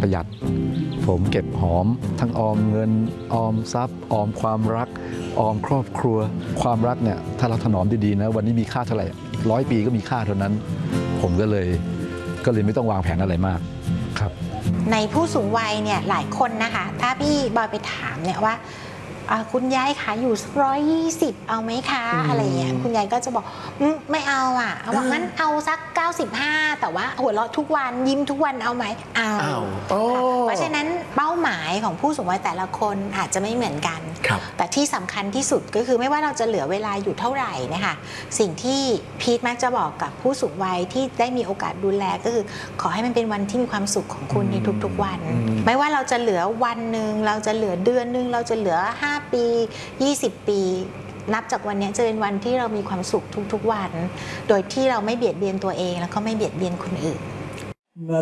ประหยัดผมเก็บหอมทั้งออมเงินออมทรัพย์ออมความรักออมครอบครัวความรักเนี่ยถ้าเราถนอมดีๆนะวันนี้มีค่าเท่าไหร่100 ปีก็มีค่าเท่านั้นผมก็เลยไม่ต้องวางแผนอะไรมากครับในผู้สูงวัยเนี่ยหลายคนนะคะถ้าพี่บอยไปถามเนี่ยว่าคุณยายคะอยู่สัก120เอาไหมคะอะไรเงี้ยคุณยายก็จะบอกไม่เอาเอาบอกงั้นเอาสัก95แต่ว่าหัวเราะทุกวันยิ้มทุกวันเอาไหมเอาเพราะฉะนั้นเป้าหมายของผู้สูงวัยแต่ละคนอาจจะไม่เหมือนกันแต่ที่สำคัญที่สุดก็คือไม่ว่าเราจะเหลือเวลาอยู่เท่าไหร่นะคะสิ่งที่พีทมักจะบอกกับผู้สูงวัยที่ได้มีโอกาสดูแลก็คือขอให้มันเป็นวันที่มีความสุขของคุณในทุกๆวันไม่ว่าเราจะเหลือวันหนึ่งเราจะเหลือเดือนหนึ่งเราจะเหลือ5 ปี20 ปีนับจากวันนี้จะเป็นวันที่เรามีความสุขทุกๆวันโดยที่เราไม่เบียดเบียนตัวเองแล้วก็ไม่เบียดเบียนคนอื่น